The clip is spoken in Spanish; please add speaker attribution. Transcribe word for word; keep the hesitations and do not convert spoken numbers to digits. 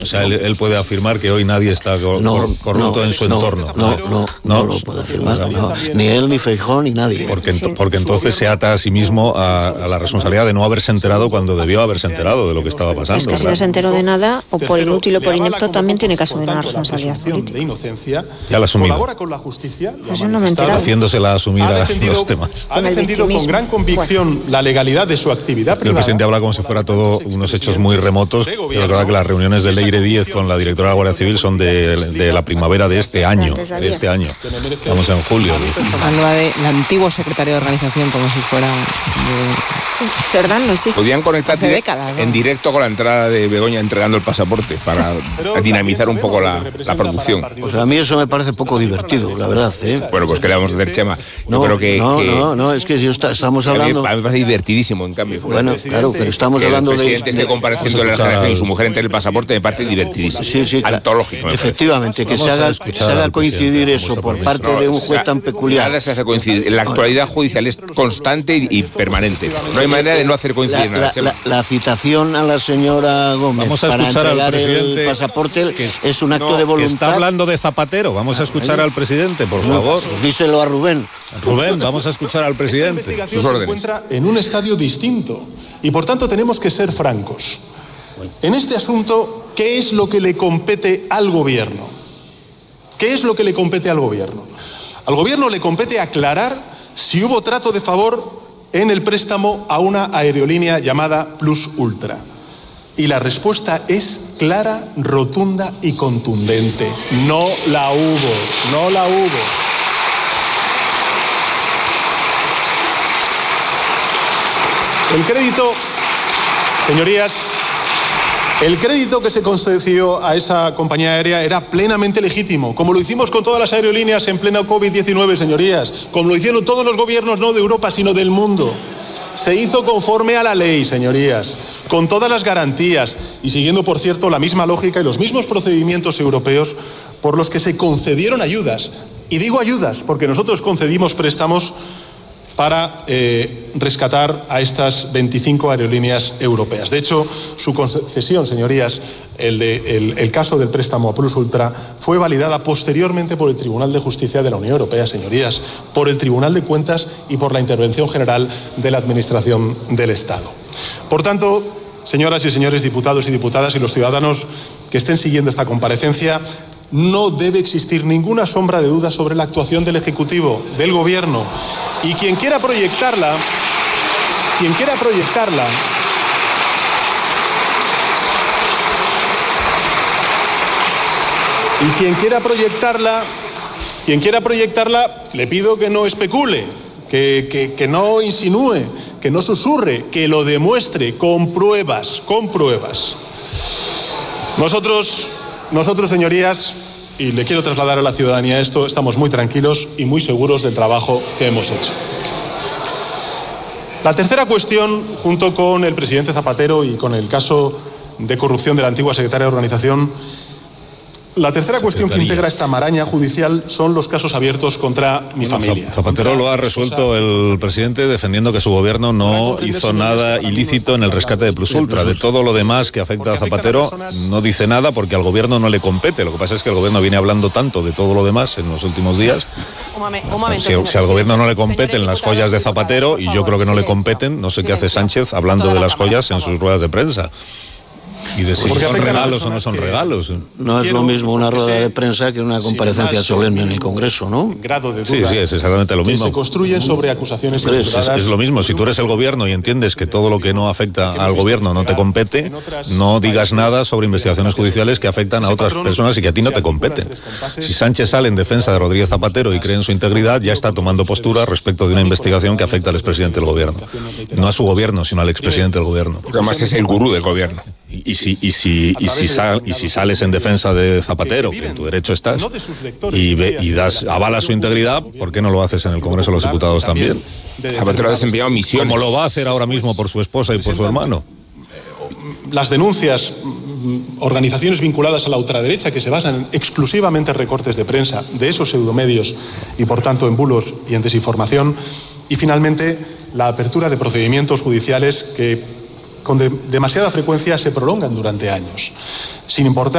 Speaker 1: O sea, él, él puede afirmar que hoy nadie está cor,
Speaker 2: no,
Speaker 1: corrupto
Speaker 2: no,
Speaker 1: en su
Speaker 2: no,
Speaker 1: entorno.
Speaker 2: No, no, no, no lo puede afirmar. No. Ni él, ni Feijóo, ni nadie.
Speaker 1: Porque, ent porque entonces se ata a sí mismo a, a la responsabilidad de no haberse enterado cuando debió haberse enterado de lo que estaba pasando.
Speaker 3: Es que si
Speaker 1: claro.
Speaker 3: no se enteró de nada, o por inútil o por inepto, también tiene que asumir una responsabilidad política.
Speaker 1: Ya la ha asumido.
Speaker 4: Colabora con la justicia.
Speaker 3: Pues yo no me he enterado.
Speaker 1: Haciéndosela asumir a los temas.
Speaker 4: Ha defendido con gran convicción bueno. la legalidad de su actividad privada.
Speaker 1: El presidente habla como si fuera todo unos hechos muy remotos. Pero verdad que las reuniones de Leire Díez con la directora de la Guardia Civil son de, de la primavera de este año. De este año. Estamos en julio.
Speaker 5: Habla del antiguo secretario de organización como si fuera... De...
Speaker 3: Sí, Cerdán no existe.
Speaker 6: Podían conectar
Speaker 5: décadas, ¿no?
Speaker 6: en directo con la entrada de Begoña entregando el pasaporte para dinamizar un poco la, la producción.
Speaker 2: Pues a mí eso me parece poco divertido, la verdad, ¿eh?
Speaker 6: Bueno, pues ¿qué le vamos a hacer, Chema?
Speaker 2: No,
Speaker 6: Yo creo que,
Speaker 2: no,
Speaker 6: que,
Speaker 2: no, no, es que yo está, estamos hablando...
Speaker 6: A mí me parece divertidísimo, en cambio.
Speaker 2: Bueno, claro, pero estamos
Speaker 6: que
Speaker 2: hablando
Speaker 6: el presidente
Speaker 2: de...
Speaker 6: esté compareciendo en la generación y su mujer entre el pasaporte me parece divertidísimo.
Speaker 2: Sí, sí, claro.
Speaker 6: Antológico.
Speaker 2: Efectivamente, que se haga, que se haga coincidir eso por parte no, de un juez tan peculiar.
Speaker 6: Nada se hace coincidir. La actualidad judicial es constante y, y permanente. No hay manera de no hacer coincidir
Speaker 2: la,
Speaker 6: nada.
Speaker 2: La, la, la citación a la señora Gómez
Speaker 1: Vamos a
Speaker 2: para
Speaker 1: escuchar
Speaker 2: entregar
Speaker 1: al presidente
Speaker 2: el pasaporte
Speaker 1: que es,
Speaker 2: es un acto
Speaker 1: no,
Speaker 2: de voluntad.
Speaker 1: Está hablando de Zapatero. Vamos a escuchar al presidente, por
Speaker 2: no,
Speaker 1: favor.
Speaker 2: Pues díselo a Rubén.
Speaker 1: Rubén, vamos a escuchar al presidente.
Speaker 4: Esta investigación se encuentra en un estadio distinto y por tanto tenemos que ser francos. En este asunto, ¿qué es lo que le compete al gobierno? ¿Qué es lo que le compete al gobierno? Al gobierno le compete aclarar si hubo trato de favor en el préstamo a una aerolínea llamada Plus Ultra. Y la respuesta es clara, rotunda y contundente. No la hubo, no la hubo. El crédito, señorías, el crédito que se concedió a esa compañía aérea era plenamente legítimo, como lo hicimos con todas las aerolíneas en pleno COVID diecinueve, señorías, como lo hicieron todos los gobiernos, no de Europa, sino del mundo. Se hizo conforme a la ley, señorías, con todas las garantías y siguiendo, por cierto, la misma lógica y los mismos procedimientos europeos por los que se concedieron ayudas. Y digo ayudas porque nosotros concedimos préstamos para eh, rescatar a estas veinticinco aerolíneas europeas. De hecho, su concesión, señorías, el, de, el, el caso del préstamo a Plus Ultra, fue validada posteriormente por el Tribunal de Justicia de la Unión Europea, señorías, por el Tribunal de Cuentas y por la intervención general de la Administración del Estado. Por tanto, señoras y señores diputados y diputadas y los ciudadanos que estén siguiendo esta comparecencia, no debe existir ninguna sombra de duda sobre la actuación del Ejecutivo, del Gobierno. Y quien quiera proyectarla, quien quiera proyectarla, y quien quiera proyectarla, quien quiera proyectarla, le pido que no especule, que, que, que no insinúe, que no susurre, que lo demuestre con pruebas, con pruebas. Nosotros... Nosotros, señorías, y le quiero trasladar a la ciudadanía esto, estamos muy tranquilos y muy seguros del trabajo que hemos hecho. La tercera cuestión, junto con el presidente Zapatero y con el caso de corrupción de la antigua secretaria de Organización, la tercera cuestión que integra esta maraña judicial son los casos abiertos contra mi bueno, familia.
Speaker 1: Zapatero lo ha resuelto el presidente defendiendo que su gobierno no hizo nada ilícito en el rescate de Plus Ultra. De todo lo demás que afecta a Zapatero no dice nada porque al gobierno no le compete. Lo que pasa es que el gobierno viene hablando tanto de todo lo demás en los últimos días. Un momento, un momento, si, si al gobierno no le competen las joyas de Zapatero, y yo creo que no le competen, no sé qué hace Sánchez hablando de las joyas en sus ruedas de prensa. Y de si son regalos o no son regalos.
Speaker 2: No es lo mismo una rueda de prensa que una comparecencia solemne en el Congreso, ¿no?
Speaker 1: Sí, sí, es exactamente lo mismo.
Speaker 4: Se construyen sobre acusaciones
Speaker 1: es, es lo mismo, si tú eres el gobierno y entiendes que todo lo que no afecta al gobierno no te compete, no digas nada sobre investigaciones judiciales que afectan a otras personas y que a ti no te competen. Si Sánchez sale en defensa de Rodríguez Zapatero y cree en su integridad, ya está tomando postura respecto de una investigación que afecta al expresidente del gobierno. No a su gobierno, sino al expresidente del gobierno.
Speaker 6: Porque además es el gurú del gobierno.
Speaker 1: Y, y si, y si, y si, sal, y si sales en defensa de Zapatero, que en tu derecho estás, y, ve, y das, avalas su integridad, ¿por qué no lo haces en el Congreso de los Diputados también?
Speaker 6: Zapatero ha desempeñado misiones.
Speaker 1: Como lo va a hacer ahora mismo por su esposa y por su hermano.
Speaker 4: Las denuncias, organizaciones vinculadas a la ultraderecha que se basan exclusivamente en recortes de prensa de esos pseudomedios y por tanto en bulos y en desinformación. Y finalmente la apertura de procedimientos judiciales que con de, demasiada frecuencia se prolongan durante años, sin importar